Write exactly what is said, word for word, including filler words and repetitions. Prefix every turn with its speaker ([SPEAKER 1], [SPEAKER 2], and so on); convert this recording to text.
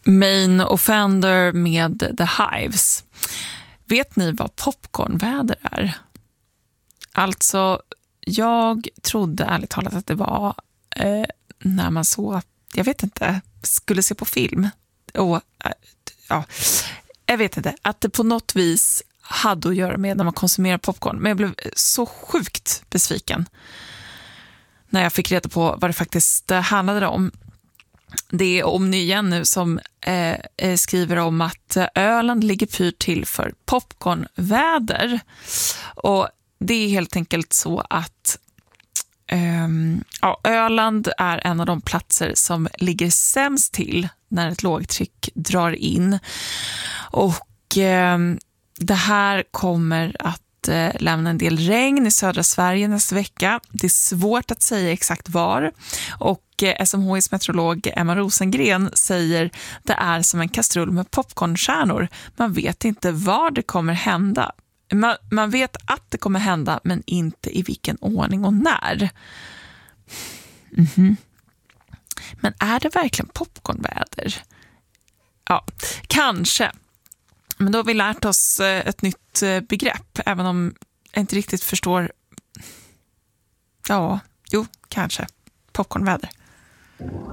[SPEAKER 1] Main Offender med The Hives. Vet ni vad popcornväder är? Alltså, jag trodde ärligt talat att det var eh, när man så, jag vet inte, skulle se på film. Och, eh, ja, jag vet inte, att det på något vis hade att göra med när man konsumerar popcorn. Men jag blev så sjukt besviken när jag fick reda på vad det faktiskt handlade om. Det är Omni igen nu som eh, skriver om att Öland ligger pyrt till för popcornväder. Och det är helt enkelt så att eh, ja, Öland är en av de platser som ligger sämst till när ett lågtryck drar in. Och eh, det här kommer att lämna en del regn i södra Sverige nästa vecka. Det är svårt att säga exakt var. Och S M H I:s meteorolog Emma Rosengren säger det är som en kastrull med popcornkärnor. Man vet inte var det kommer hända. Man, man vet att det kommer hända, men inte i vilken ordning och när. Mm-hmm. Men är det verkligen popcornväder? Ja, kanske. Men då har vi lärt oss ett nytt begrepp, även om jag inte riktigt förstår. Ja, jo, kanske. Popcornväder.